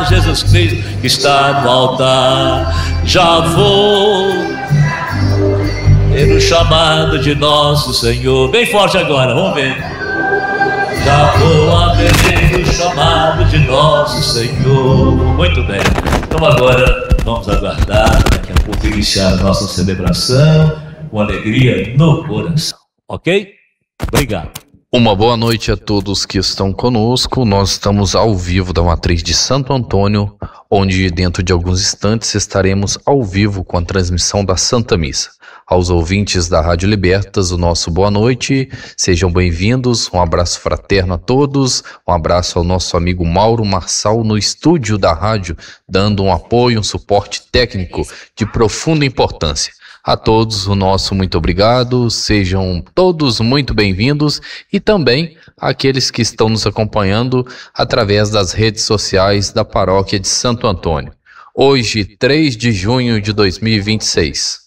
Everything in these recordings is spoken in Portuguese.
Jesus Cristo que está no altar. Já vou ter o chamado de nosso Senhor. Bem forte agora, vamos ver. Já vou atender o chamado de nosso Senhor. Muito bem. Então agora vamos aguardar daqui a pouco iniciar a nossa celebração com alegria no coração. Ok? Obrigado. Uma boa noite a todos que estão conosco. Nós estamos ao vivo da Matriz de Santo Antônio, onde dentro de alguns instantes estaremos ao vivo com a transmissão da Santa Missa. Aos ouvintes da Rádio Libertas, o nosso boa noite, sejam bem-vindos, um abraço fraterno a todos, um abraço ao nosso amigo Mauro Marçal no estúdio da rádio, dando um apoio, um suporte técnico de profunda importância. A todos o nosso muito obrigado, sejam todos muito bem-vindos e também aqueles que estão nos acompanhando através das redes sociais da Paróquia de Santo Antônio. Hoje, 3 de junho de 2026.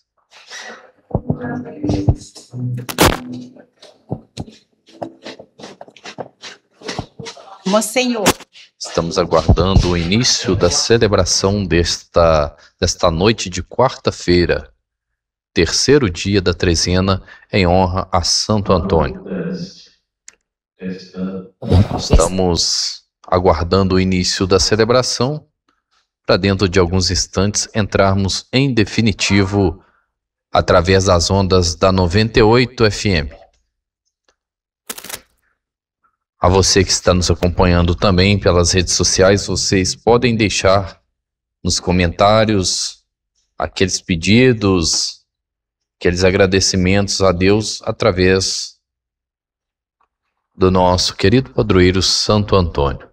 Monsenhor. Estamos aguardando o início da celebração desta noite de quarta-feira, terceiro dia da trezena em honra a Santo Antônio. Estamos aguardando o início da celebração para dentro de alguns instantes entrarmos em definitivo através das ondas da 98 FM. A você que está nos acompanhando também pelas redes sociais, vocês podem deixar nos comentários aqueles pedidos, aqueles agradecimentos a Deus através do nosso querido padroeiro Santo Antônio.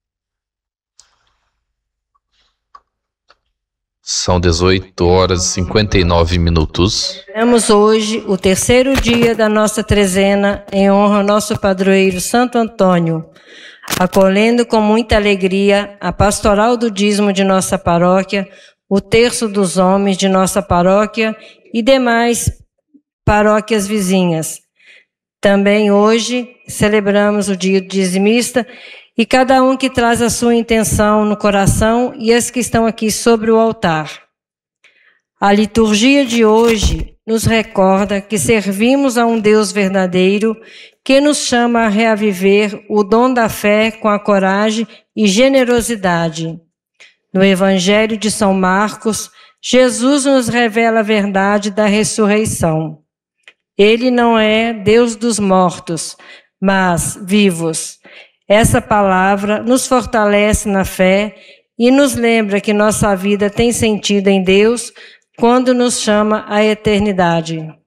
São 18 horas e 59 minutos. Temos hoje o terceiro dia da nossa trezena em honra ao nosso padroeiro Santo Antônio, acolhendo com muita alegria a pastoral do dízimo de nossa paróquia, o terço dos homens de nossa paróquia e demais paróquias vizinhas. Também hoje celebramos o dia do dizimista e cada um que traz a sua intenção no coração e as que estão aqui sobre o altar. A liturgia de hoje nos recorda que servimos a um Deus verdadeiro que nos chama a reaviver o dom da fé com a coragem e generosidade. No Evangelho de São Marcos, Jesus nos revela a verdade da ressurreição. Ele não é Deus dos mortos, mas vivos. Essa palavra nos fortalece na fé e nos lembra que nossa vida tem sentido em Deus quando nos chama à eternidade.